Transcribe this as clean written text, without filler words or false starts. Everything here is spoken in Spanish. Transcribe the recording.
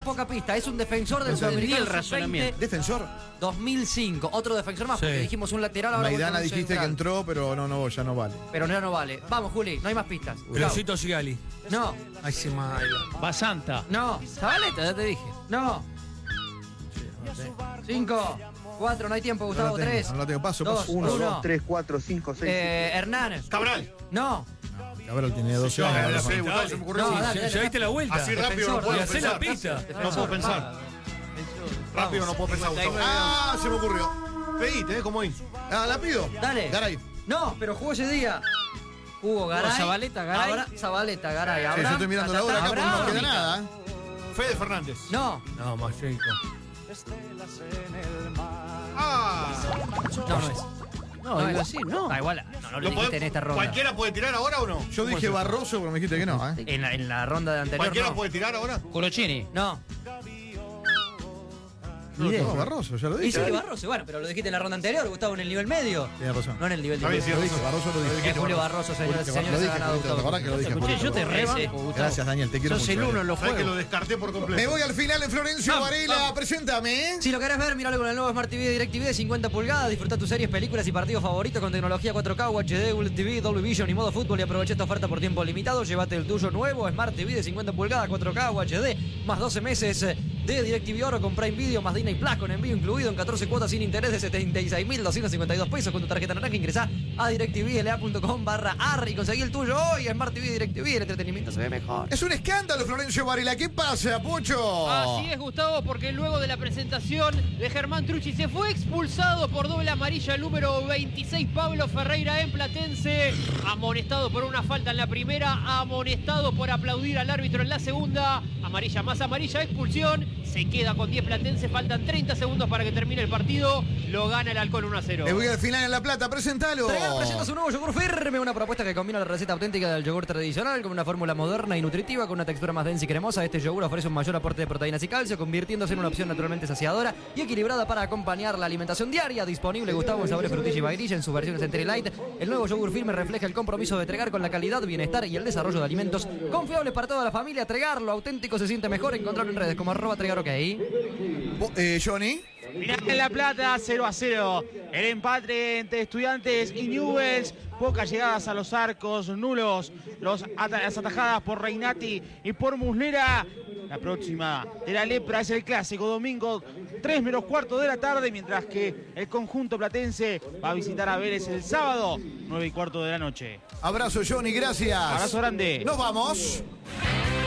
poca pista. Es un defensor del Sudamericano Sub-20. ¿Defensor? 2005. Otro defensor más, porque dijimos un lateral. Ahora Maidana dijiste que entró, pero no, ya no vale. Pero no vale. Vamos, Juli, no hay más pistas. Velocito Sigali. No. Ay, se mal. Basanta. No. Zabaleta, ya te dije. No. 5, 4, no hay tiempo, Gustavo. 3. No lo tengo. Paso. 1, 2, 3, 4, 5, 6. Hernán. Cabral. No. Cabral tiene 12 años. Se me ocurrió. ¿Ya viste la vuelta? Así rápido no puedo Y hacé la pensar. pista. No puedo pensar. Rápido no puedo pensar, Gustavo. Ah, se me ocurrió. Pedite, ¿cómo es? Ah, la pido. Dale. Garay. No, pero jugó ese día. Hugo Garay. Zabaleta, Garay. Zabaleta, Garay. Sí, yo estoy mirando la hora acá porque no queda nada. Fede Fernández. No. No, Mayenko. No es. No, digo así, no. Igual, no lo dijiste en esta ronda. ¿Cualquiera puede tirar ahora o no? Yo dije Barroso, pero me dijiste que no, ¿eh? En la ronda de anterior. ¿Cualquiera no. puede tirar ahora? Colocini. No. No, Barroso, ya lo dije. Dice Barroso, bueno, pero lo dijiste en la ronda anterior, Gustavo, en el nivel medio. Tienes razón. No en el nivel de Está bien, sí, Lo dije, Barroso lo dije. Es Julio Barroso, señores y Lo señores, dije, ha ganado ¿te acordás Gustavo. que lo dije? Escuché, yo te rebanco, Gustavo. Gracias, Daniel, te quiero Sos mucho. el uno en los ¿Sabes que lo juegos. descarté por completo? Me voy al final de Florencio Varela, preséntame. Si lo querés ver, míralo con el nuevo Smart TV de DirecTV de 50 pulgadas. Disfruta tus series, películas y partidos favoritos con tecnología 4K, UHD, Google TV, Dolby Vision y modo fútbol. Y aprovecha esta oferta por tiempo limitado. Llévate el tuyo nuevo Smart TV de 50 pulgadas, 4K, UHD, más 12 meses de DirecTV Oro con Prime Video, más Disney Plus con envío incluido en 14 cuotas sin interés de 76.252 pesos. Con tu tarjeta naranja ingresá a directvla.com/ar y conseguí el tuyo hoy. Smart TV DirecTV, el entretenimiento se ve mejor. Es un escándalo, Florencio Varela. ¿Qué pasa, Pucho? Así es, Gustavo, porque luego de la presentación de Germán Trucci se fue expulsado por doble amarilla el número 26, Pablo Ferreira, en Platense. Amonestado por una falta en la primera, amonestado por aplaudir al árbitro en la segunda. Amarilla más amarilla, expulsión. Se queda con 10 Platense, faltan 30 segundos para que termine el partido. Lo gana el Halcón 1-0. Me voy al final en La Plata, presentalo. Tregan presenta su nuevo yogur firme, una propuesta que combina la receta auténtica del yogur tradicional con una fórmula moderna y nutritiva con una textura más densa y cremosa. Este yogur ofrece un mayor aporte de proteínas y calcio, convirtiéndose en una opción naturalmente saciadora y equilibrada para acompañar la alimentación diaria. Disponible, Gustavo, en sabores frutilla y vainilla en sus versiones entera y light. El nuevo yogur firme refleja el compromiso de entregar con la calidad, bienestar y el desarrollo de alimentos confiables para toda la familia. Tregar, lo auténtico se siente mejor. Encontrarlo en redes como @tregar_ok. Johnny. Final en La Plata, 0-0. El empate entre Estudiantes y Newell's. Pocas llegadas a los arcos, nulos las atajadas por Reinati y por Muslera. La próxima de la Lepra es el clásico domingo, 3 menos cuarto de la tarde, mientras que el conjunto platense va a visitar a Vélez el sábado, 9 y cuarto de la noche. Abrazo, Johnny, gracias. Abrazo grande. Nos vamos.